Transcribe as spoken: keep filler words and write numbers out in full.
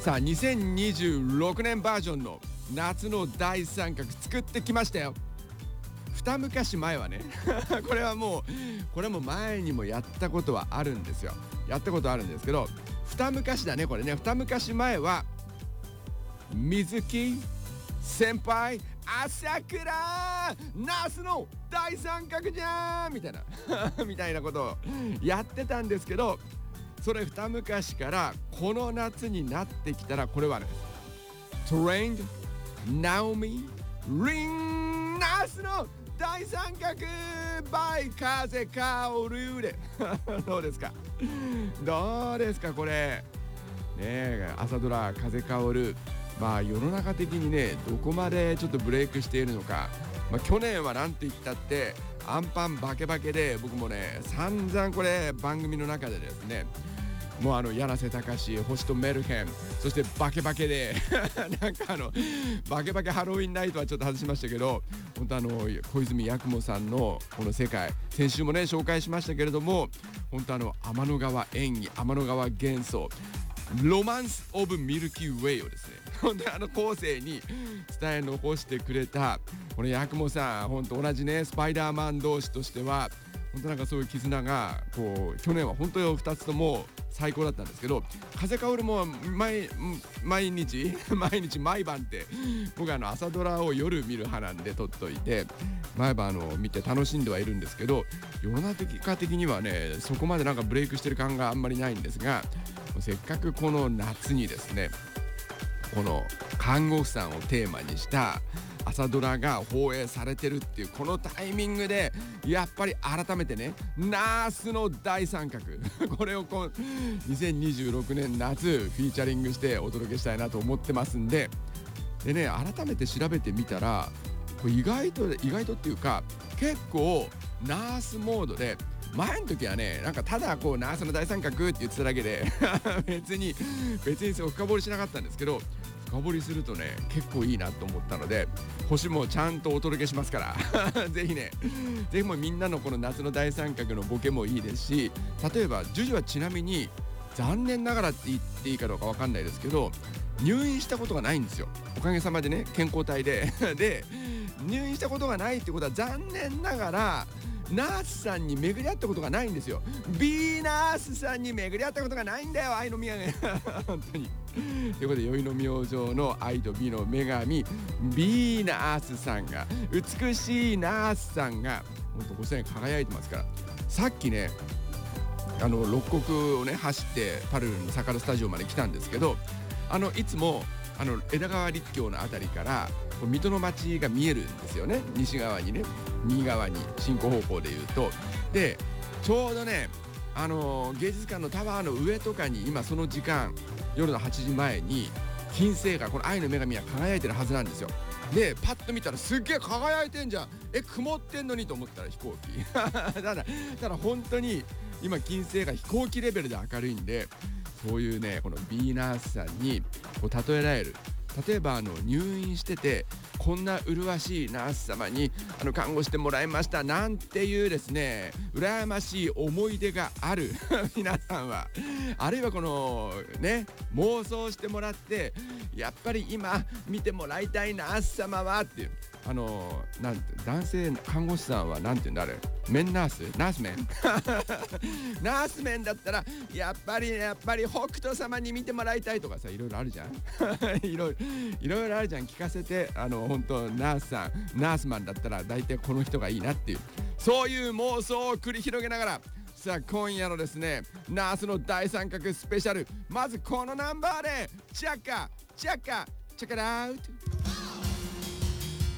さあにせんにじゅうろくねんバージョンの夏の大三角作ってきましたよ。二昔前はねこれはもうこれも前にもやったことはあるんですよ。やったことあるんですけど、二昔だねこれね。二昔前は水木先輩朝倉夏の大三角じゃんみたいなみたいなことをやってたんですけど、それ二昔からこの夏になってきたらこれはね、トレンドナオミリン夏の大三角 by 風薫るでどうですかどうですかこれねえ、朝ドラ風薫る、まあ世の中的にねどこまでちょっとブレイクしているのか、まあ、去年はなんて言ったってアンパンバケバケで、僕もね散々これ番組の中でですね、もうあの柳瀬隆、星とメルヘン、そしてバケバケでなんかあのバケバケハロウィンナイトはちょっと外しましたけど、本当あの小泉八雲さんのこの世界、先週もね紹介しましたけれども、本当あの天の川演技、天の川幻想、ロマンス・オブ・ミルキー・ウェイをですね、本当にあの後世に伝え残してくれたこの八雲さん、本当同じねスパイダーマン同士としては本当なんかそういう絆がこう去年は本当にふたつとも最高だったんですけど、風薫るも毎毎日毎日毎晩って僕あの朝ドラを夜見る派なんで撮っといて毎晩あの見て楽しんではいるんですけど、世の中的にはねそこまでなんかブレイクしてる感があんまりないんですが、せっかくこの夏にですねこの看護婦さんをテーマにした朝ドラが放映されてるっていうこのタイミングで、やっぱり改めてねナースの大三角これをこうにせんにじゅうろくねん夏フィーチャリングしてお届けしたいなと思ってますんで、でね改めて調べてみたらこれ意外と意外とっていうか結構ナースモードで、前の時はねなんかただこうナースの大三角って言ってただけで別に別にそう深掘りしなかったんですけど、深掘りするとね結構いいなと思ったので、星もちゃんとお届けしますからぜひねぜひもうみんなのこの夏の大三角のボケもいいですし、例えばジュジュはちなみに残念ながらって言っていいかどうかわかんないですけど入院したことがないんですよ。おかげさまでね健康体でで入院したことがないってことは残念ながらナースさんに巡り合ったことがないんですよ。ビーナースさんに巡り合ったことがないんだよ、愛の宮が本当にということで、宵の明星の愛と美の女神ビーナースさんが、美しいナースさんが本当ごせんえん輝いてますから、さっきねあの六国をね走ってパルルのサカルスタジオまで来たんですけど、あのいつもあの枝川陸橋のあたりから水戸の町が見えるんですよね、西側にね、右側に進行方向でいうと。でちょうどねあの芸術館のタワーの上とかに今その時間夜のはちじまえに金星がこの愛の女神が輝いてるはずなんですよ。でパッと見たらすっげえ輝いてんじゃん、え曇ってんのにと思ったら飛行機ただただ本当に今金星が飛行機レベルで明るいんで、そういうねこのビーナースさんにこう例えられる、例えばあの入院しててこんな麗しいナース様にあの看護してもらいましたなんていうですね羨ましい思い出がある皆さんは、あるいはこのね妄想してもらってやっぱり今見てもらいたいナース様はっていう、あのなんて男性看護師さんはなんていうんだあれ、メンナースナースメンナースメンだったらやっぱりやっぱり北斗様に見てもらいたいとかさ、いろいろあるじゃんいろいろいろいろあるじゃん、聞かせて。あの本当ナースさんナースマンだったら大体この人がいいなっていう、そういう妄想を繰り広げながら、さあ今夜のですねナースの大三角スペシャル、まずこのナンバーでチャッカチャッカチャッカラウト。